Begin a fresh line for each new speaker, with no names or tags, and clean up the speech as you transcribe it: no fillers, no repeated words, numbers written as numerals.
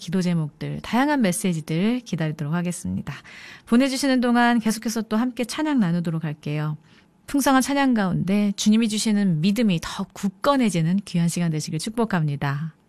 기도 제목들, 다양한 메시지들 기다리도록 하겠습니다. 보내주시는 동안 계속해서 또 함께 찬양 나누도록 할게요. 풍성한 찬양 가운데 주님이 주시는 믿음이 더 굳건해지는 귀한 시간 되시길 축복합니다.